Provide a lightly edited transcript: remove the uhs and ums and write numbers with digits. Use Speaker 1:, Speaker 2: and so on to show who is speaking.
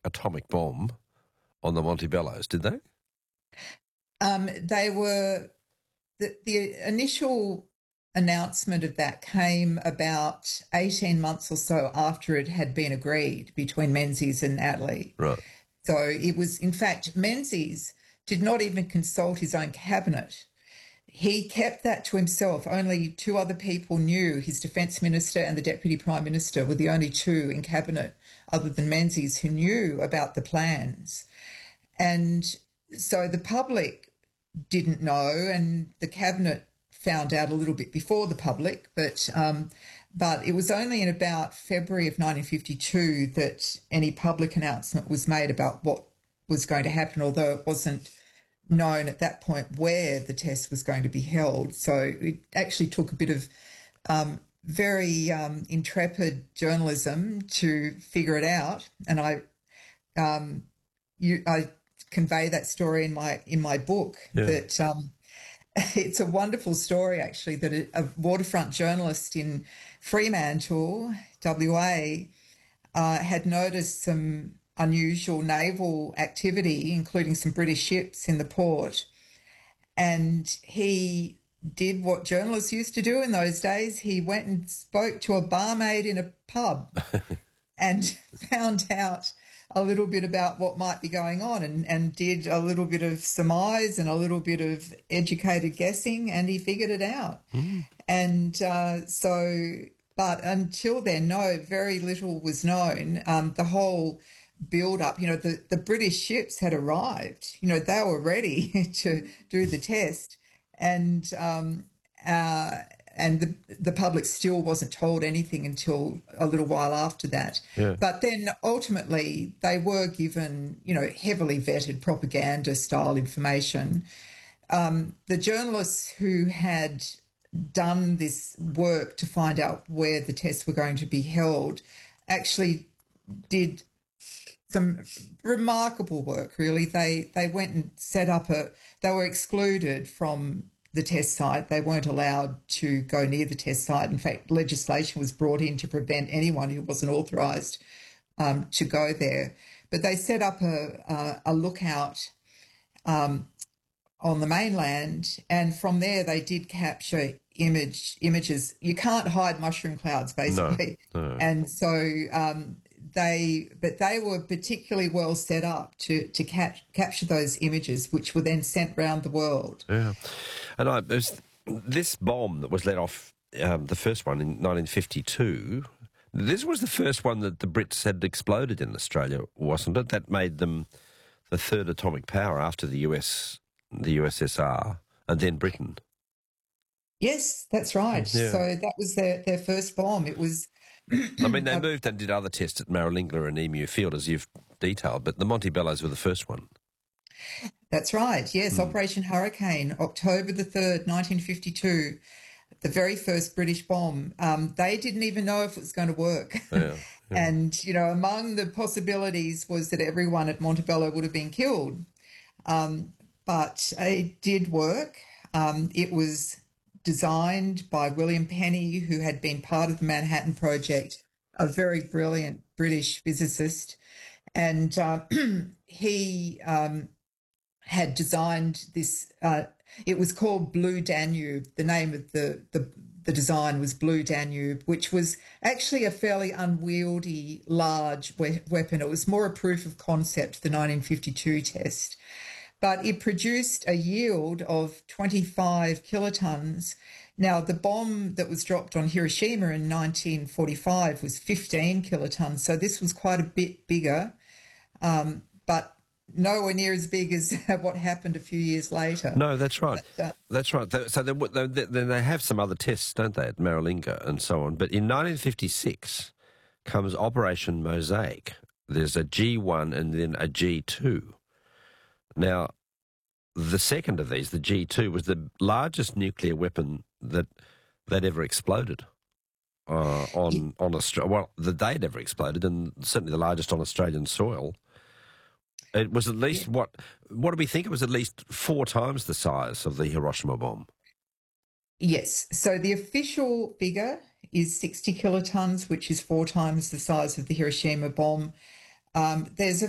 Speaker 1: atomic bomb on the Montebellos, did they?
Speaker 2: They were the initial announcement of that came about 18 months or so after it had been agreed between Menzies and Attlee.
Speaker 1: Right.
Speaker 2: So it was, in fact, Menzies did not even consult his own cabinet. He kept that to himself. Only two other people knew. His defence minister and the deputy prime minister were the only two in cabinet, other than Menzies, who knew about the plans. And so the public didn't know, and the cabinet found out a little bit before the public, but it was only in about February of 1952 that any public announcement was made about what was going to happen, although it wasn't known at that point where the test was going to be held. So it actually took a bit of very intrepid journalism to figure it out, and I convey that story in my book.
Speaker 1: Yeah.
Speaker 2: That it's a wonderful story, actually, that a waterfront journalist in Fremantle, WA, had noticed some unusual naval activity, including some British ships in the port. And he did what journalists used to do in those days. He went and spoke to a barmaid in a pub and found out a little bit about what might be going on, and did a little bit of surmise and a little bit of educated guessing, and he figured it out. And but until then, no, very little was known. The whole build-up, the British ships had arrived. They were ready to do the test, and the public still wasn't told anything until a little while after that.
Speaker 1: Yeah.
Speaker 2: But then ultimately they were given, heavily vetted propaganda-style information. The journalists who had done this work to find out where the tests were going to be held actually did some remarkable work, really. They went and set up they were excluded from the test site. They weren't allowed to go near the test site. In fact, legislation was brought in to prevent anyone who wasn't authorised to go there. But they set up a lookout on the mainland, and from there they did capture images. You can't hide mushroom clouds, basically.
Speaker 1: No.
Speaker 2: And so they were particularly well set up to capture those images, which were then sent around the world.
Speaker 1: Yeah. And this bomb that was let off, the first one in 1952, this was the first one that the Brits had exploded in Australia, wasn't it? That made them the third atomic power after the USSR, and then Britain.
Speaker 2: Yes, that's right.
Speaker 1: Yeah.
Speaker 2: So that was their first bomb. It was...
Speaker 1: I mean, they moved and did other tests at Maralinga and Emu Field, as you've detailed, but the Montebellos were the first one.
Speaker 2: That's right, yes. Operation Hurricane, October the 3rd, 1952, the very first British bomb. They didn't even know if it was going to work.
Speaker 1: Yeah.
Speaker 2: And, among the possibilities was that everyone at Montebello would have been killed. But it did work. It was designed by William Penny, who had been part of the Manhattan Project, a very brilliant British physicist. And he had designed this, it was called Blue Danube. The name of the design was Blue Danube, which was actually a fairly unwieldy, large weapon. It was more a proof of concept, the 1952 test. But it produced a yield of 25 kilotons. Now, the bomb that was dropped on Hiroshima in 1945 was 15 kilotons, so this was quite a bit bigger, but nowhere near as big as what happened a few years later.
Speaker 1: No, that's right. That's right. So then they have some other tests, don't they, at Maralinga and so on. But in 1956 comes Operation Mosaic. There's a G1 and then a G2. Now, the second of these, the G2, was the largest nuclear weapon that ever exploded on Australia. Well, that they'd ever exploded, and certainly the largest on Australian soil. It was at least, what do we think? It was at least 4 times the size of the Hiroshima bomb.
Speaker 2: Yes. So the official figure is 60 kilotons, which is 4 times the size of the Hiroshima bomb. There's